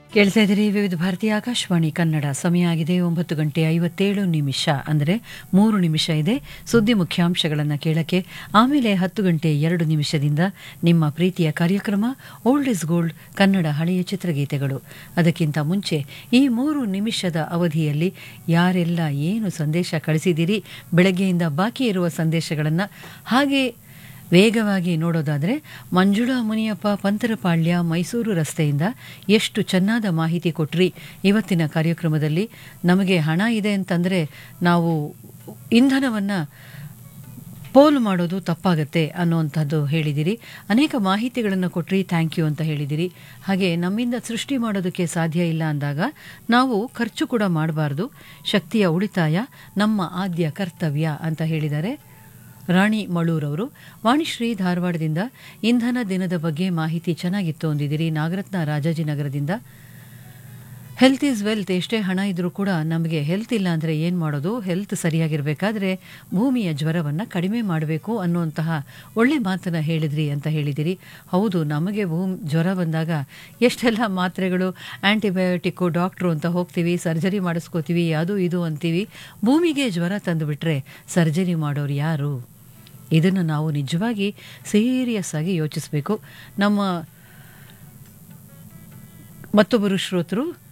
ಕೇಳ್ತಾ ಇದ್ದೀರಿ ವಿವಿಧ ಭಾರತೀಯ ಆಕಾಶವಾಣಿ ಕನ್ನಡ. ಸಮಯ ಆಗಿದೆ 9:57 ಅಂದರೆ 3 ನಿಮಿಷ ಇದೆ ಸುದ್ದಿ ಮುಖ್ಯಾಂಶಗಳನ್ನು ಕೇಳಕ್ಕೆ. ಆಮೇಲೆ 10:02 ನಿಮ್ಮ ಪ್ರೀತಿಯ ಕಾರ್ಯಕ್ರಮ ಓಲ್ಡ್ ಇಸ್ ಗೋಲ್ಡ್ ಕನ್ನಡ ಹಳೆಯ ಚಿತ್ರಗೀತೆಗಳು. ಅದಕ್ಕಿಂತ ಮುಂಚೆ ಈ 3 ನಿಮಿಷದ ಅವಧಿಯಲ್ಲಿ ಯಾರೆಲ್ಲ ಏನು ಸಂದೇಶ ಕಳಿಸಿದಿರಿ, ಬೆಳಗ್ಗೆಯಿಂದ ಬಾಕಿ ಇರುವ ಸಂದೇಶಗಳನ್ನು ಹಾಗೆ ವೇಗವಾಗಿ ನೋಡೋದಾದರೆ, ಮಂಜುಳಾ ಮುನಿಯಪ್ಪ ಪಂತರಪಾಳ್ಯ ಮೈಸೂರು ರಸ್ತೆಯಿಂದ ಎಷ್ಟು ಚೆನ್ನಾದ ಮಾಹಿತಿ ಕೊಟ್ರಿ. ಇವತ್ತಿನ ಕಾರ್ಯಕ್ರಮದಲ್ಲಿ ನಮಗೆ ಹಣ ಇದೆ ಅಂತಂದರೆ ನಾವು ಇಂಧನವನ್ನು ಪೋಲು ಮಾಡೋದು ತಪ್ಪಾಗತ್ತೆ ಅನ್ನೋವಂಥದ್ದು ಹೇಳಿದಿರಿ. ಅನೇಕ ಮಾಹಿತಿಗಳನ್ನು ಕೊಟ್ರಿ, ಥ್ಯಾಂಕ್ ಯು ಅಂತ ಹೇಳಿದಿರಿ. ಹಾಗೆ ನಮ್ಮಿಂದ ಸೃಷ್ಟಿ ಮಾಡೋದಕ್ಕೆ ಸಾಧ್ಯ ಇಲ್ಲ ಅಂದಾಗ ನಾವು ಖರ್ಚು ಕೂಡ ಮಾಡಬಾರ್ದು, ಶಕ್ತಿಯ ಉಳಿತಾಯ ನಮ್ಮ ಆದ್ಯ ಕರ್ತವ್ಯ ಅಂತ ಹೇಳಿದ್ದಾರೆ ರಾಣಿ ಮಳೂರವರು. ವಾಣಿಶ್ರೀ ಧಾರವಾಡದಿಂದ ಇಂಧನ ದಿನದ ಬಗ್ಗೆ ಮಾಹಿತಿ ಚೆನ್ನಾಗಿತ್ತು ಅಂದಿದ್ದೀರಿ. ನಾಗರತ್ನ ರಾಜಾಜಿನಗರದಿಂದ ಹೆಲ್ತ್ ಈಸ್ ವೆಲ್ತ್, ಎಷ್ಟೇ ಹಣ ಇದ್ರೂ ಕೂಡ ನಮಗೆ ಹೆಲ್ತ್ ಇಲ್ಲ ಅಂದರೆ ಏನು ಮಾಡೋದು, ಹೆಲ್ತ್ ಸರಿಯಾಗಿರಬೇಕಾದ್ರೆ ಭೂಮಿಯ ಜ್ವರವನ್ನು ಕಡಿಮೆ ಮಾಡಬೇಕು ಅನ್ನುವಂತಹ ಒಳ್ಳೆ ಮಾತನ್ನು ಹೇಳಿದ್ರಿ ಅಂತ ಹೇಳಿದಿರಿ. ಹೌದು, ನಮಗೆ ಜ್ವರ ಬಂದಾಗ ಎಷ್ಟೆಲ್ಲ ಮಾತ್ರೆಗಳು, ಆ್ಯಂಟಿಬಯೋಟಿಕ್ಕು, ಡಾಕ್ಟ್ರು ಅಂತ ಹೋಗ್ತೀವಿ, ಸರ್ಜರಿ ಮಾಡಿಸ್ಕೋತೀವಿ, ಅದು ಇದು ಅಂತೀವಿ. ಭೂಮಿಗೆ ಜ್ವರ ತಂದುಬಿಟ್ರೆ ಸರ್ಜರಿ ಮಾಡೋರು ಯಾರು? ಇದನ್ನು ನಾವು ನಿಜವಾಗಿ ಸೀರಿಯಸ್ ಆಗಿ ಯೋಚಿಸಬೇಕು. ನಮ್ಮ ಮತ್ತೊಬ್ಬರು ಶ್ರೋತೃರು